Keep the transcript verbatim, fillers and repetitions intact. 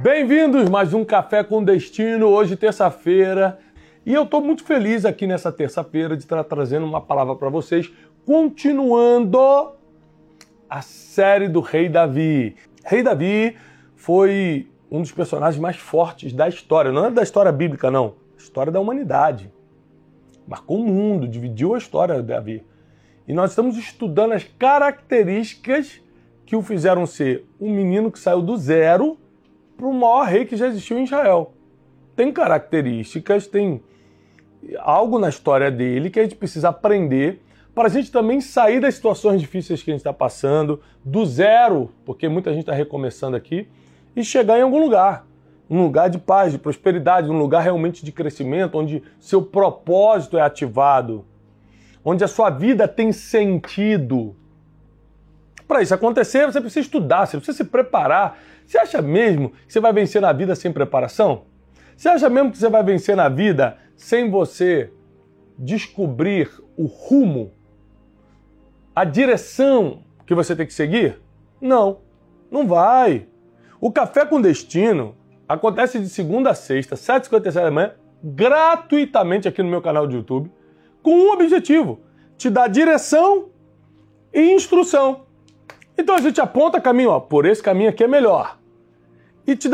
Bem-vindos a mais um Café com Destino, hoje terça-feira. E eu estou muito feliz aqui nessa terça-feira de estar trazendo uma palavra para vocês, continuando a série do Rei Davi. Rei Davi foi um dos personagens mais fortes da história, não é da história bíblica não, história da humanidade. Marcou o mundo, dividiu a história de Davi. E nós estamos estudando as características que o fizeram ser um menino que saiu do zero para o maior rei que já existiu em Israel. Tem características, tem algo na história dele que a gente precisa aprender para a gente também sair das situações difíceis que a gente está passando, do zero, porque muita gente está recomeçando aqui, e chegar em algum lugar. Um lugar de paz, de prosperidade, um lugar realmente de crescimento, onde seu propósito é ativado, onde a sua vida tem sentido. Para isso acontecer, você precisa estudar, você precisa se preparar. Você acha mesmo que você vai vencer na vida sem preparação? Você acha mesmo que você vai vencer na vida sem você descobrir o rumo, a direção que você tem que seguir? Não, não vai. O Café com Destino acontece de segunda a sexta, sete e cinquenta e sete da manhã, gratuitamente aqui no meu canal de YouTube, com um objetivo: te dar direção e instrução. Então a gente aponta caminho, ó, por esse caminho aqui é melhor. E te dá